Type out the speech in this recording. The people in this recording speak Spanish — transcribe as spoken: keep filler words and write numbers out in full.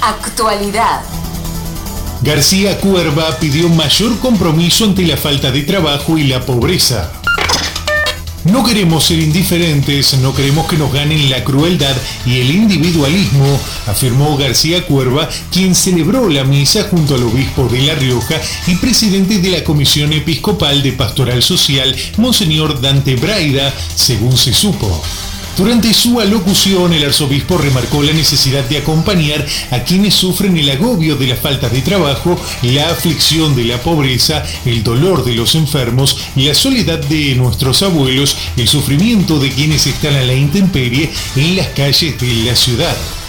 Actualidad. García Cuerva pidió mayor compromiso ante la falta de trabajo y la pobreza. No queremos ser indiferentes, no queremos que nos ganen la crueldad y el individualismo, afirmó García Cuerva, quien celebró la misa junto al obispo de La Rioja y presidente de la Comisión Episcopal de Pastoral Social, Monseñor Dante Braida, según se supo. Durante su alocución, el arzobispo remarcó la necesidad de acompañar a quienes sufren el agobio de la falta de trabajo, la aflicción de la pobreza, el dolor de los enfermos, la soledad de nuestros abuelos, el sufrimiento de quienes están a la intemperie en las calles de la ciudad.